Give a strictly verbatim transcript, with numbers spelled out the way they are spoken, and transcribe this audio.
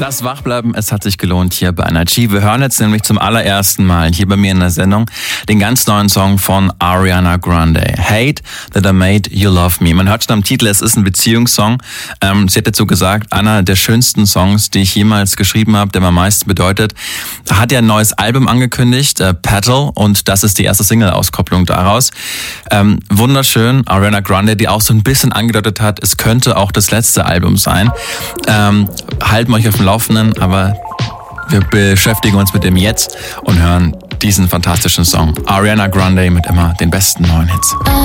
Das Wachbleiben, es hat sich gelohnt hier bei Energy. Wir hören jetzt nämlich zum allerersten Mal hier bei mir in der Sendung den ganz neuen Song von Ariana Grande. Hate That I Made You Love Me. Man hört schon am Titel, es ist ein Beziehungssong. Ähm, sie hat dazu gesagt, einer der schönsten Songs, die ich jemals geschrieben habe, der mir am meisten bedeutet. Hat ja ein neues Album angekündigt, äh, Petal, und das ist die erste Single-Auskopplung daraus. Ähm, wunderschön, Ariana Grande, die auch so ein bisschen angedeutet hat, es könnte auch das letzte Album sein. Ähm, halten wir euch auf dem Laufenden, aber wir beschäftigen uns mit dem Jetzt und hören diesen fantastischen Song. Ariana Grande mit immer den besten neuen Hits.